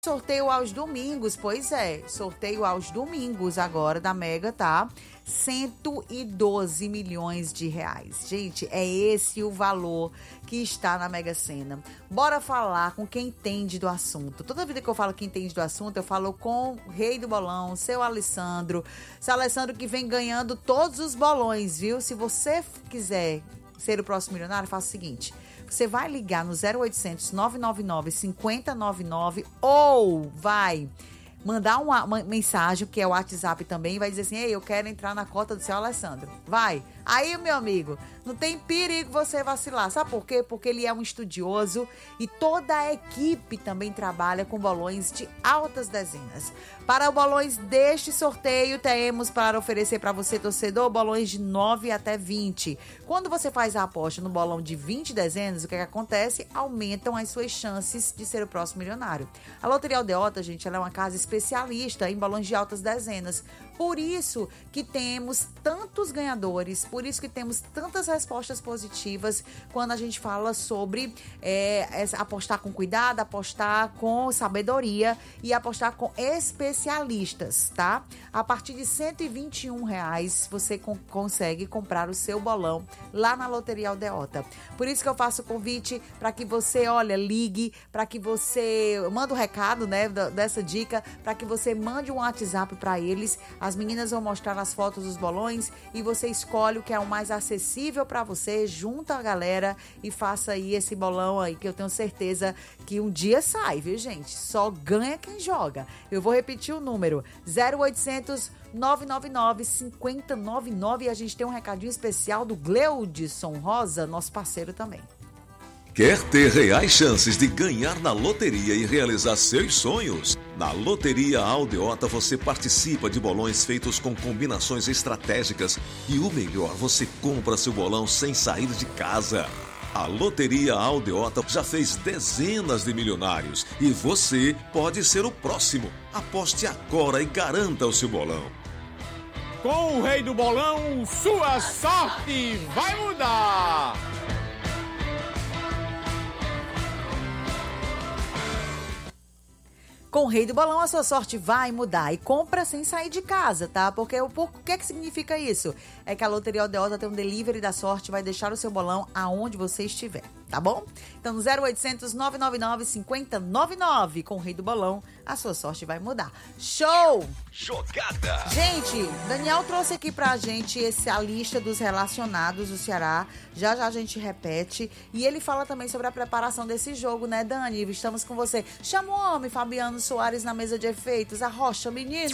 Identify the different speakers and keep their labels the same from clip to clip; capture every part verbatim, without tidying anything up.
Speaker 1: Sorteio aos domingos, pois é, sorteio aos domingos agora da Mega, tá? cento e doze milhões de reais. Gente, é esse o valor que está na Mega Sena. Bora falar com quem entende do assunto. Toda vida que eu falo quem entende do assunto, eu falo com o rei do bolão, seu Alessandro. Seu Alessandro que vem ganhando todos os bolões, viu? Se você quiser ser o próximo milionário, faça o seguinte. Você vai ligar no zero oitocentos, nove nove nove, cinco zero nove nove ou vai mandar uma, uma mensagem, que é o WhatsApp também, e vai dizer assim, ei, eu quero entrar na cota do seu Alessandro. Vai. Aí, meu amigo, não tem perigo você vacilar. Sabe por quê? Porque ele é um estudioso e toda a equipe também trabalha com bolões de altas dezenas. Para os bolões deste sorteio, temos para oferecer para você, torcedor, bolões de nove até vinte. Quando você faz a aposta no bolão de vinte dezenas, o que, é que acontece? Aumentam as suas chances de ser o próximo milionário. A Loteria Aldeota, gente, ela é uma casa especialista em bolões de altas dezenas. Por isso que temos tantos ganhadores, por isso que temos tantas respostas positivas quando a gente fala sobre é, apostar com cuidado, apostar com sabedoria e apostar com especialistas, tá? A partir de cento e vinte e um reais você com, consegue comprar o seu bolão lá na Loteria Aldeota. Por isso que eu faço o convite para que você, olha, ligue, para que você manda o um recado, né, dessa dica, para que você mande um WhatsApp para eles. As meninas vão mostrar as fotos dos bolões e você escolhe o que é o mais acessível para você, junta a galera e faça aí esse bolão aí, que eu tenho certeza que um dia sai, viu, gente? Só ganha quem joga. Eu vou repetir o número, zero oitocentos, nove nove nove, cinco zero nove nove, e a gente tem um recadinho especial do Gleudson Rosa, nosso parceiro também.
Speaker 2: Quer ter reais chances de ganhar na loteria e realizar seus sonhos? Na Loteria Aldeota você participa de bolões feitos com combinações estratégicas e o melhor, você compra seu bolão sem sair de casa. A Loteria Aldeota já fez dezenas de milionários e você pode ser o próximo. Aposte agora e garanta o seu bolão.
Speaker 3: Com o rei do bolão, sua sorte vai mudar!
Speaker 1: Com o Rei do Bolão, a sua sorte vai mudar. E compra sem sair de casa, tá? Porque o, o que é que significa isso? É que a Loteria Aldeota tem um delivery da sorte, vai deixar o seu bolão aonde você estiver, tá bom? Então, no zero oitocentos, nove nove nove, cinco zero nove nove, com o Rei do Bolão, a sua sorte vai mudar. Show!
Speaker 2: Jogada!
Speaker 1: Gente, Daniel trouxe aqui pra gente essa lista dos relacionados do Ceará. Já já a gente repete. E ele fala também sobre a preparação desse jogo, né, Dani? Estamos com você. Chama o homem, Fabiano Soares, na mesa de efeitos. Arrocha, menino!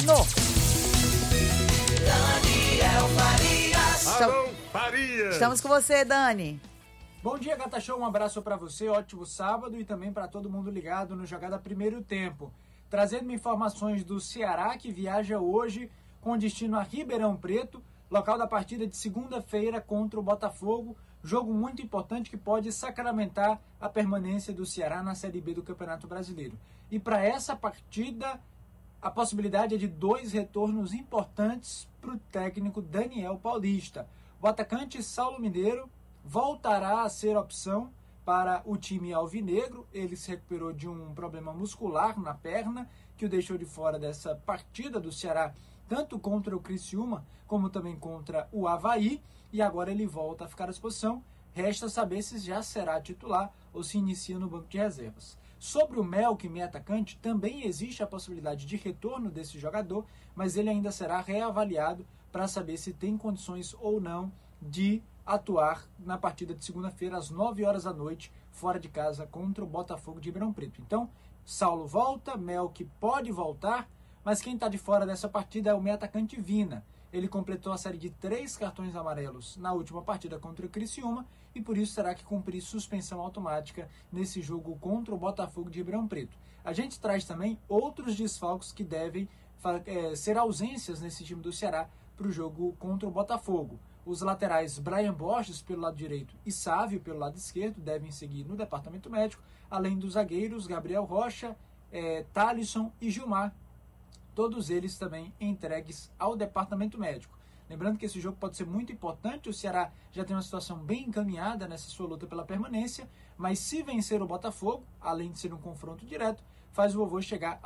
Speaker 4: Daniel Farias.
Speaker 3: Alô, Farias!
Speaker 1: Estamos com você, Dani.
Speaker 5: Bom dia, Gata Show. Um abraço pra você, ótimo sábado e também pra todo mundo ligado no Jogada Primeiro Tempo. Trazendo informações do Ceará, que viaja hoje com destino a Ribeirão Preto, local da partida de segunda-feira contra o Botafogo. Jogo muito importante que pode sacramentar a permanência do Ceará na Série B do Campeonato Brasileiro. E para essa partida, a possibilidade é de dois retornos importantes para o técnico Daniel Paulista. O atacante Saulo Mineiro voltará a ser opção para o time alvinegro. Ele se recuperou de um problema muscular na perna, que o deixou de fora dessa partida do Ceará, tanto contra o Criciúma, como também contra o Avaí, e agora ele volta a ficar à disposição. Resta saber se já será titular ou se inicia no banco de reservas. Sobre o Melk, meio atacante, também existe a possibilidade de retorno desse jogador, mas ele ainda será reavaliado para saber se tem condições ou não de atuar na partida de segunda-feira às nove horas da noite, fora de casa, contra o Botafogo de Ribeirão Preto. Então, Saulo volta, Melk pode voltar, mas quem está de fora dessa partida é o meio atacante Vina. Ele completou a série de três cartões amarelos na última partida contra o Criciúma e por isso terá que cumprir suspensão automática nesse jogo contra o Botafogo de Ribeirão Preto. A gente traz também outros desfalques que devem é, ser ausências nesse time do Ceará para o jogo contra o Botafogo. Os laterais Brian Borges pelo lado direito e Sávio pelo lado esquerdo devem seguir no departamento médico, além dos zagueiros Gabriel Rocha, é, Thalisson e Gilmar, todos eles também entregues ao departamento médico. Lembrando que esse jogo pode ser muito importante, o Ceará já tem uma situação bem encaminhada nessa sua luta pela permanência, mas se vencer o Botafogo, além de ser um confronto direto, faz o vovô chegar